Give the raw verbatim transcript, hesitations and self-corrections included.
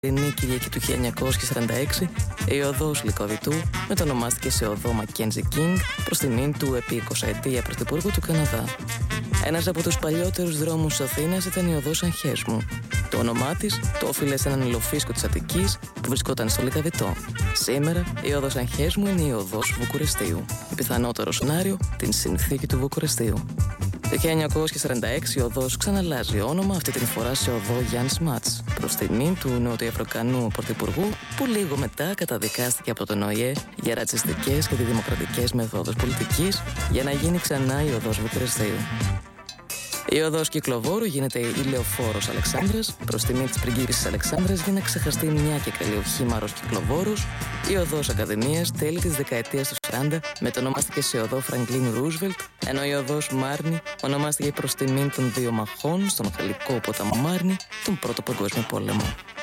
την Κυριακή του χίλια εννιακόσια σαράντα έξι, η οδός Λυκοβιτού μετονομάστηκε σε οδό Μακκέντζι Κίνγκ προς τιμήν του επί εικοσαετία πρωθυπουργού του Καναδά. Ένας από τους παλιότερους δρόμους της Αθήνας ήταν η οδός Αγχέσμου. Το όνομά της το όφιλε σε έναν ηλοφίσκο της Αττικής που βρισκόταν στο Λυκαβητό. Σήμερα η οδός Αγχέσμου είναι η οδός Βουκουρεστίου. Πιθανότερο σενάριο, την συνθήκη του Βουκουρεστίου. Το χίλια εννιακόσια σαράντα έξι η οδός ξαναλλάζει όνομα, αυτή την φορά σε οδό Γιάν Σμάτς, προς τιμήν του νοτιοαφρικανού πρωθυπουργού που λίγο μετά καταδικάστηκε από τον Ο Η Ε για ρατσιστικές και αντιδημοκρατικές μεθόδους πολιτικής για να γίνει ξανά η οδός Βουκουρεστίου. Η οδός Κυκλοβόρου γίνεται η Λεωφόρος Αλεξάνδρας προς τιμή της πριγκίπισσας Αλεξάνδρας για να ξεχαστεί μια και καλή οχήμαρος Κυκλοβόρους. Η οδός Ακαδημίας τέλη της δεκαετίας του σαράντα μετονομάστηκε σε οδό Φραγκλίν Ρούσβελτ, ενώ η οδός Μάρνη ονομάστηκε προς τιμήν των δύο μαχών στον γαλλικό ποταμό Μάρνη τον Πρώτο Παγκόσμιο Πόλεμο.